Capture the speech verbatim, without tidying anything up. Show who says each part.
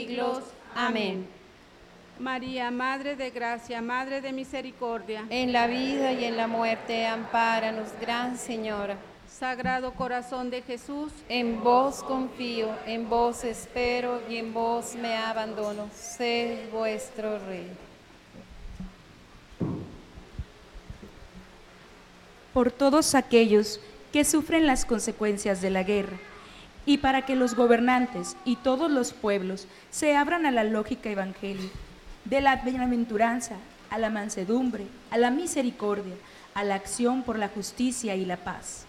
Speaker 1: siglos. Amén.
Speaker 2: María, Madre de Gracia, Madre de Misericordia,
Speaker 1: En la vida y en la muerte, ampáranos, Gran Señora.
Speaker 2: Sagrado Corazón de Jesús,
Speaker 1: En vos confío, en vos espero y en vos me abandono. Sed vuestro Rey.
Speaker 3: Por todos aquellos que sufren las consecuencias de la guerra, y para que los gobernantes y todos los pueblos se abran a la lógica evangélica, de la bienaventuranza, a la mansedumbre, a la misericordia, a la acción por la justicia y la paz.